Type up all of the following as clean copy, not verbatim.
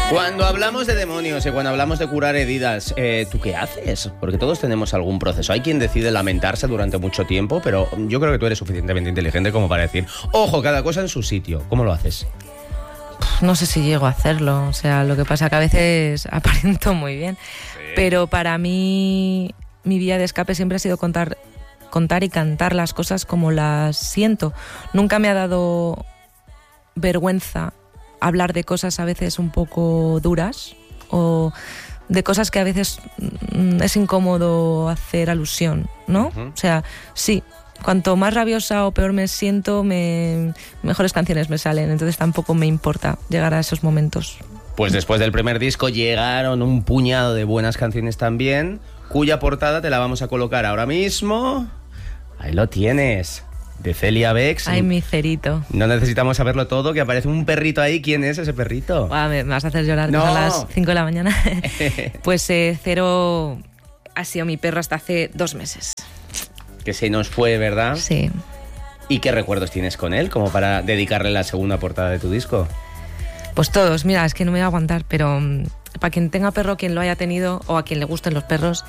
Cuando hablamos de demonios y cuando hablamos de curar heridas, ¿tú qué haces? Porque todos tenemos algún proceso. Hay quien decide lamentarse durante mucho tiempo, pero yo creo que tú eres suficientemente inteligente como para decir, ojo, cada cosa en su sitio. ¿Cómo lo haces? No sé si llego a hacerlo, o sea, lo que pasa que a veces aparento muy bien, pero para mí mi vía de escape siempre ha sido contar y cantar las cosas como las siento. Nunca me ha dado vergüenza hablar de cosas a veces un poco duras o de cosas que a veces es incómodo hacer alusión, ¿no? O sea, sí, cuanto más rabiosa o peor me siento, mejores canciones me salen, entonces tampoco me importa llegar a esos momentos. Pues después del primer disco llegaron un puñado de buenas canciones también, cuya portada te la vamos a colocar ahora mismo. Ahí lo tienes, de Celia Bex. Ay, mi cerito. No necesitamos saberlo todo, que aparece un perrito ahí. ¿Quién es ese perrito? Me vas a hacer llorar a las 5 de la mañana. Pues Cero ha sido mi perro hasta hace 2 meses. Que se nos fue, ¿verdad? Sí. ¿Y qué recuerdos tienes con él, como para dedicarle la segunda portada de tu disco? Pues todos, mira, es que no me voy a aguantar, pero para quien tenga perro, quien lo haya tenido o a quien le gusten los perros,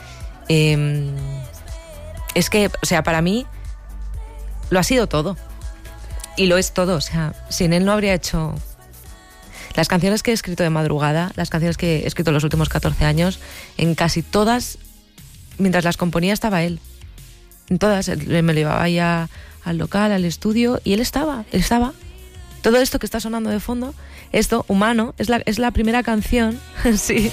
es que, o sea, para mí lo ha sido todo. Y lo es todo, o sea, sin él no habría hecho... Las canciones que he escrito de madrugada, las canciones que he escrito los últimos 14 años, en casi todas, mientras las componía estaba él. En todas, me lo llevaba ya al local, al estudio, y él estaba. Todo esto que está sonando de fondo, esto, Humano, es la primera canción, sí.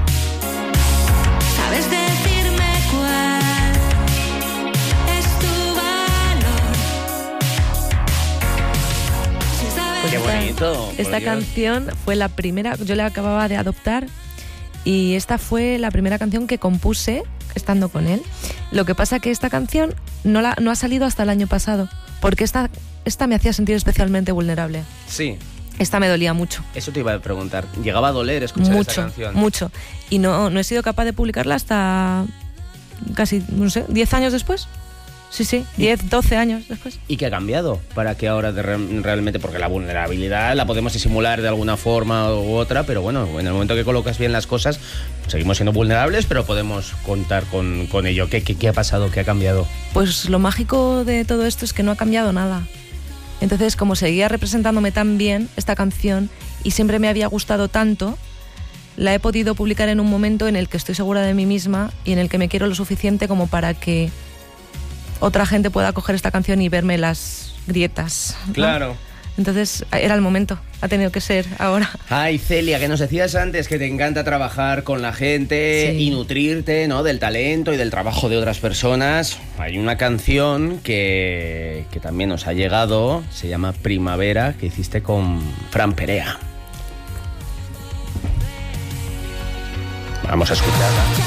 ¿Sabes decirme cuál es tu valor? Pues qué bonito. Esta canción fue la primera, yo la acababa de adoptar, y esta fue la primera canción que compuse estando con él. Lo que pasa que esta canción no ha salido hasta el año pasado, porque esta me hacía sentir especialmente vulnerable. Sí. Esta me dolía mucho. Eso te iba a preguntar. ¿Llegaba a doler escuchar esta canción? Mucho. Y no he sido capaz de publicarla hasta casi, no sé, 10 años después. Sí, 10, 12 años después. ¿Y qué ha cambiado para que ahora realmente, porque la vulnerabilidad la podemos disimular de alguna forma u otra, pero bueno, en el momento que colocas bien las cosas, seguimos siendo vulnerables, pero podemos contar con ello. ¿Qué ha pasado? ¿Qué ha cambiado? Pues lo mágico de todo esto es que no ha cambiado nada. Entonces, como seguía representándome tan bien esta canción y siempre me había gustado tanto, la he podido publicar en un momento en el que estoy segura de mí misma y en el que me quiero lo suficiente como para que otra gente pueda coger esta canción y verme las grietas, ¿no? Claro. Entonces era el momento, ha tenido que ser ahora. Ay, Celia, que nos decías antes que te encanta trabajar con la gente y nutrirte, ¿no?, del talento y del trabajo de otras personas. Hay una canción que también nos ha llegado, se llama Primavera, que hiciste con Fran Perea. Vamos a escucharla.